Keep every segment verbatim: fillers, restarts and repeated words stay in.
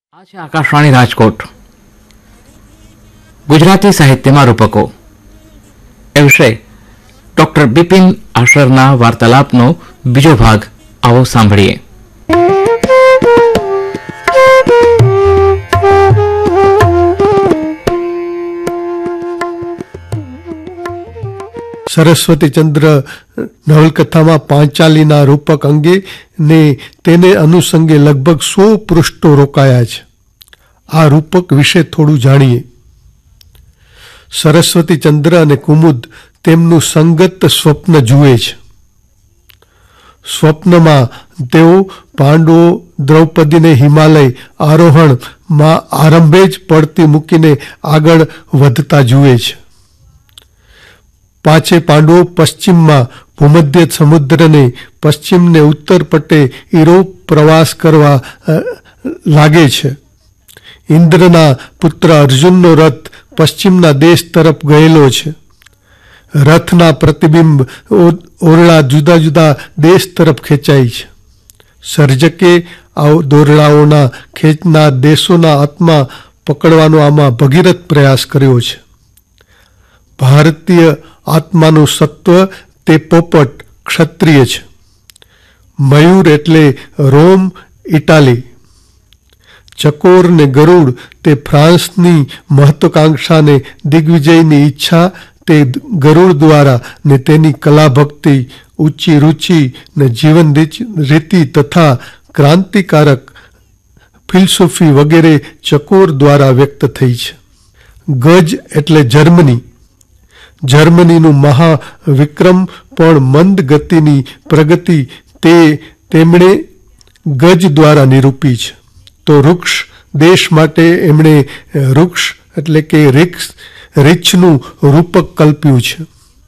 આ છે આકાશવાણી રાજકોટ. ગુજરાતી સાહિત્યમાં રૂપકો એ વિષય ડોક્ટર બિપિન આશરના વાર્તાલાપનો બીજો ભાગ આવો સાંભળીએ. સરસ્વતીચંદ્ર નવલકથામાં પાંચાલીના રૂપક અંગે ને તેને અનુસંગે લગભગ સો પૃષ્ઠો રોકાયા છે. આ રૂપક વિશે થોડું જાણીએ. સરસ્વતીચંદ્ર અને કુમુદ તેમનું સંગત સ્વપ્ન જુએ છે. સ્વપ્નમાં તેઓ પાંડવો દ્રૌપદીને હિમાલય આરોહણમાં આરંભે જ પડતી મૂકીને આગળ વધતા જુએ છે. પાંચે પાંડવો પશ્ચિમમાં ભૂમધ્ય સમુદ્રને પશ્ચિમને ઉત્તર પટે યુરોપ પ્રવાસ કરવા લાગે છે. ઇન્દ્રના પુત્ર અર્જુનનો રથ પશ્ચિમના દેશ તરફ ગયેલો છે. રથના પ્રતિબિંબ ઓરડા જુદા જુદા દેશ તરફ ખેંચાય છે. સર્જકે આ દોરડાઓના ખેંચનાર દેશોના આત્મા પકડવાનો આમાં ભગીરથ પ્રયાસ કર્યો છે. ભારતીય આત્માનું સત્વ તે પોપટ ક્ષત્રિય છે. મયુર એટલે રોમ ઇટાલી. ચકોર ને ગરુડ તે ફ્રાન્સની મહત્વાકાંક્ષાને દિગ્વિજયની ઈચ્છા તે ગરુડ દ્વારા ને તેની કલાભક્તિ ઊંચી રુચિ ને જીવન રીતિ તથા ક્રાંતિકારક ફિલસૂફી વગેરે ચકોર દ્વારા વ્યક્ત થઈ છે. ગજ એટલે જર્મની. જર્મનીનું મહાવિક્રમ પણ મંદ ગતિની પ્રગતિ તે તેમણે ગજ દ્વારા નિરૂપી છે. તો વૃક્ષ દેશ માટે એમણે વૃક્ષ એટલે કે રીક્ષ રીછનું રૂપક કલ્પ્યું છે.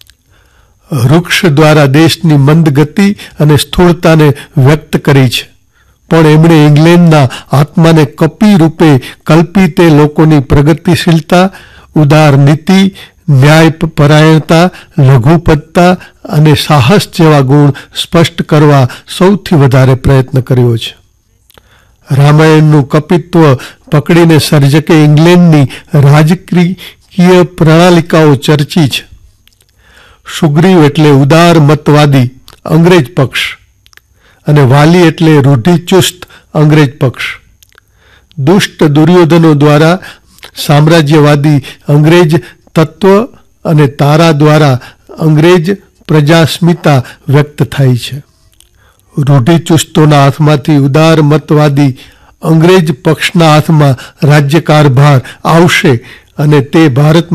વૃક્ષ દ્વારા દેશની મંદ ગતિ અને સ્થૂળતાને વ્યક્ત કરી છે. પણ એમણે ઇંગ્લેન્ડના આત્માને કપી રૂપે કલ્પી તે લોકોની પ્રગતિશીલતા, ઉદાર નીતિ, ન્યાય પરાયણતા, લઘુપતતા અને સાહસ જેવા ગુણ સ્પષ્ટ કરવા સૌથી વધારે પ્રયત્ન કર્યો છે. રામાયણનું કપિત્વ પકડીને સર્જકે ઇંગ્લેન્ડની રાજકીય પ્રણાલિકાઓ ચર્ચી છે. સુગ્રીવ એટલે ઉદાર મતવાદી અંગ્રેજ પક્ષ અને વાલી એટલે રૂઢિચુસ્ત અંગ્રેજ પક્ષ. દુષ્ટ દુર્યોધનો દ્વારા સામ્રાજ્યવાદી અંગ્રેજ તત્વ અને તારા દ્વારા અંગ્રેજ પ્રજાસ્મિતા વ્યક્ત થાય છે. રૂઢિચુસ્તોના હાથમાંથી ઉદાર મતવાદી અંગ્રેજ પક્ષના હાથમાં રાજ્યકારભાર આવશે અને તે ભારત